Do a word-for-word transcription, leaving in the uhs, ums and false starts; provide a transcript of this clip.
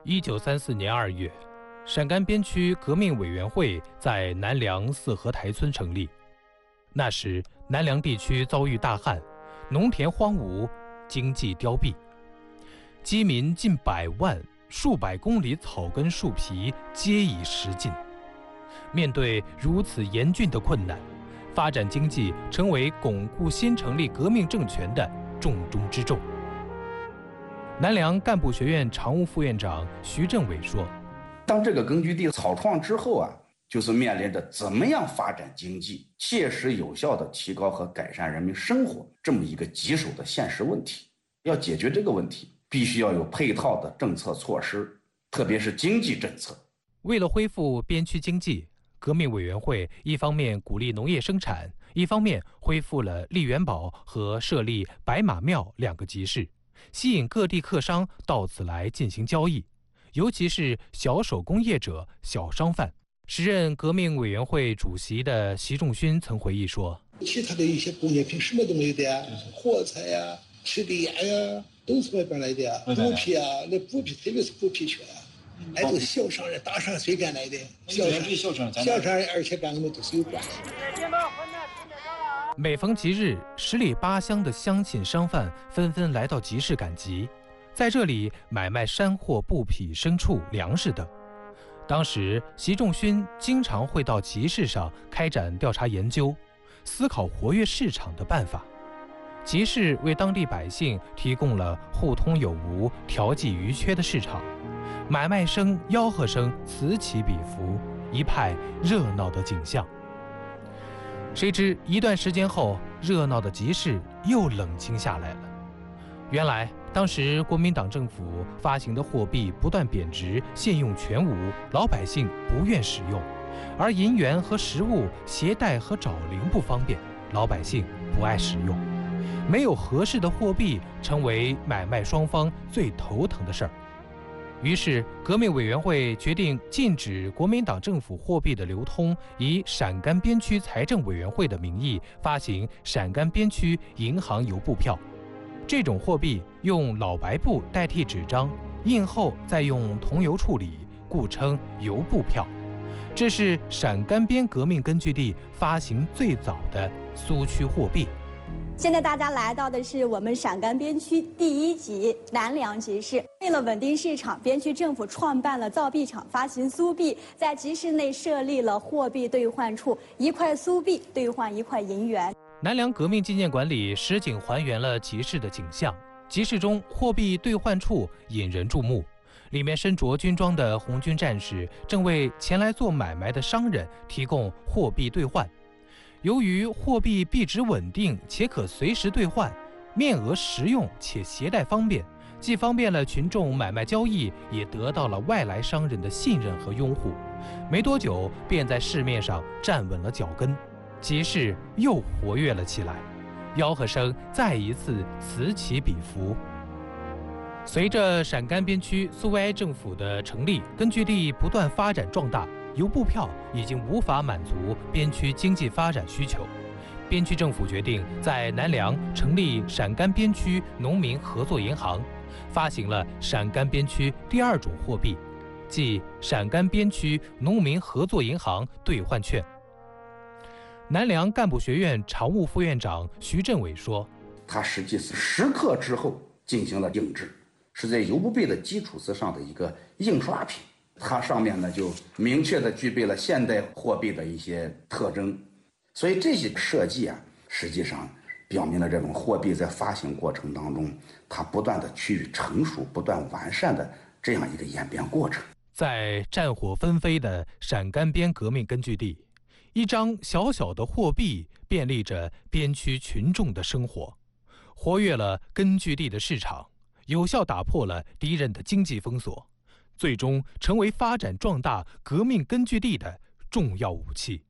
一九三四年二月，陕甘边区革命委员会在南梁四合台村成立。那时，南梁地区遭遇大旱，农田荒芜，经济凋敝，饥民近百万，数百公里草根树皮皆已食尽。面对如此严峻的困难，发展经济成为巩固新成立革命政权的重中之重。南梁干部学院常务副院长徐政伟说：“ 当这个根据地草创之后啊，就是面临着怎么样发展经济，切实有效地提高和改善人民生活这么一个棘手的现实问题。要解决这个问题，必须要有配套的政策措施，特别是经济政策。” 为了恢复边区经济，革命委员会一方面鼓励农业生产，一方面恢复了荔园堡和设立白马庙两个集市，吸引各地客商到此来进行交易，尤其是小手工业者、小商贩。时任革命委员会主席的习仲勋曾回忆说：“ 其他的一些工业品什么都没有的呀，火柴呀、吃的烟呀，都是外边来的呀。布匹啊，那布匹特别是布匹缺啊，那都是小商人、大商人随便来的。小商小商人，而且跟我们都是有关系。” 每逢吉日，十里八乡的乡亲商贩纷纷来到集市赶集，在这里买卖山货、布匹、牲畜、粮食等。当时，习仲勋经常会到集市上开展调查研究，思考活跃市场的办法。集市为当地百姓提供了互通有无、调剂余缺的市场，买卖声、吆喝声此起彼伏，一派热闹的景象。谁知一段时间后，热闹的集市又冷清下来了。原来当时国民党政府发行的货币不断贬值，现用全无，老百姓不愿使用，而银元和实物携带和找零不方便，老百姓不爱使用，没有合适的货币成为买卖双方最头疼的事儿。于是革命委员会决定禁止国民党政府货币的流通，以陕甘边区财政委员会的名义发行陕甘边区银行邮布票。这种货币用老白布代替纸张，印后再用桐油处理，故称邮布票。这是陕甘边革命根据地发行最早的苏区货币。 现在大家来到的是我们陕甘边区第一集南梁集市。为了稳定市场，边区政府创办了造币厂，发行苏币，在集市内设立了货币兑换处，一块苏币兑换一块银元。 南梁革命纪念馆里实景还原了集市的景象。集市中货币兑换处引人注目，里面身着军装的红军战士正为前来做买卖的商人提供货币兑换。由于货币币值稳定且可随时兑换，面额实用且携带方便，既方便了群众买卖交易，也得到了外来商人的信任和拥护。没多久，便在市面上站稳了脚跟，集市又活跃了起来，吆喝声再一次此起彼伏。随着陕甘边区苏维埃政府的成立，根据地不断发展壮大，邮布票已经无法满足边区经济发展需求。边区政府决定在南梁成立陕甘边区农民合作银行，发行了陕甘边区第二种货币，即陕甘边区农民合作银行兑换券。南梁干部学院常务副院长徐政伟说：“ 它实际是石刻之后进行了印制，是在邮布币的基础之上的一个印刷品。它上面呢就明确的具备了现代货币的一些特征，所以这些设计啊，实际上表明了这种货币在发行过程当中，它不断的趋于成熟、不断完善的这样一个演变过程。” 在战火纷飞的陕甘边革命根据地，一张小小的货币便利着边区群众的生活，活跃了根据地的市场，有效打破了敌人的经济封锁，最终成为发展壮大革命根据地的重要武器。